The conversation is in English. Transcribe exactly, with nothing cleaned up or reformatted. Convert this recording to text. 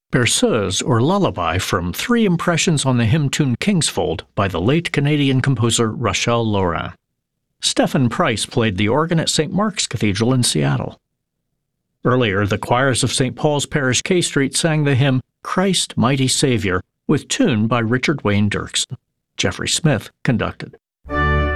Berceuse, or Lullaby, from Three Impressions on the Hymn Tune Kingsfold by the late Canadian composer Rachel Laurin. Stephen Price played the organ at Saint Mark's Cathedral in Seattle. Earlier, the choirs of Saint Paul's Parish, K Street sang the hymn Christ, Mighty Savior, with tune by Richard Wayne Dirksen. Jeffrey Smith conducted.